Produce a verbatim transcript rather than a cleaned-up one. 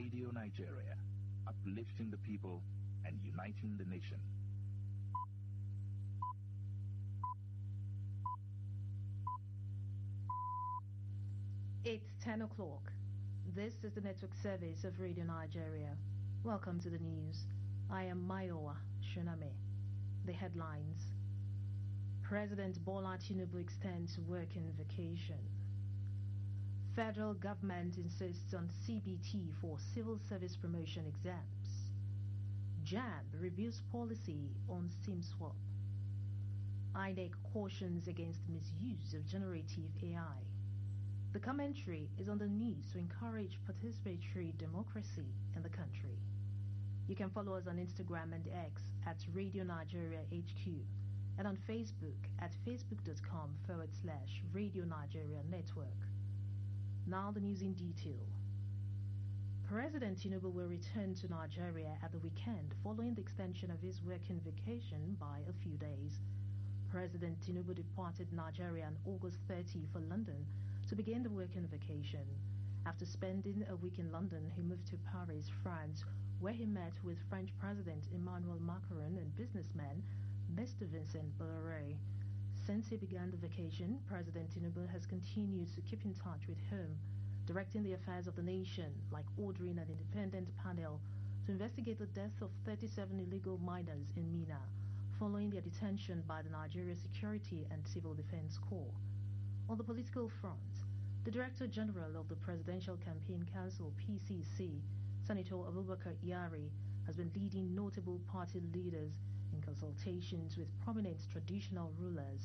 Radio Nigeria, uplifting the people and uniting the nation. It's ten o'clock. This is the network service of Radio Nigeria. Welcome to the news. I am Mayowa Shuname. The headlines. President Bola Tinubu extends working vacation. Federal government insists on C B T for civil service promotion exams. JAMB reviews policy on SIM swap. I N E C cautions against misuse of generative A I. The commentary is on the news to encourage participatory democracy in the country. You can follow us on Instagram and X at Radio Nigeria H Q and on Facebook at facebook.com forward slash Radio Nigeria Network. Now the news in detail. President Tinubu will return to Nigeria at the weekend following the extension of his working vacation by a few days. President Tinubu departed Nigeria on August thirtieth for London to begin the working vacation. After spending a week in London, he moved to Paris, France, where he met with French President Emmanuel Macron and businessman Mister Vincent Bolloré. Since he began the vacation, President Tinubu has continued to keep in touch with home, directing the affairs of the nation, like ordering an independent panel to investigate the death of thirty-seven illegal miners in Minna, following their detention by the Nigeria Security and Civil Defense Corps. On the political front, the Director General of the Presidential Campaign Council, P C C, Senator Abubakar Iyari, has been leading notable party leaders in consultations with prominent traditional rulers